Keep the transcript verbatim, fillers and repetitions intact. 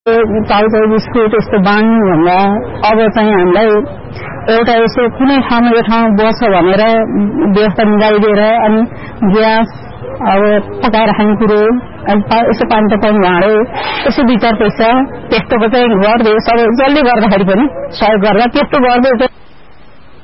chow chow biscuit यस्तो बाँड्नु भन्दा अब चाहिँ हामीलाई एउटा यसो कुनै ठाउँमा यो ठाउँ बस्छ भनेर व्यवस्था मिलाइदिएर अनि ग्यास अब पकाएर खाने कुरो यसो पानी तताउने भाँडो यसो दुई चार पैसा त्यस्तोको चाहिँ गरिदियो सबै जसले गर्दाखेरि पनि सहयोग गर्दा त्यस्तो गर्दै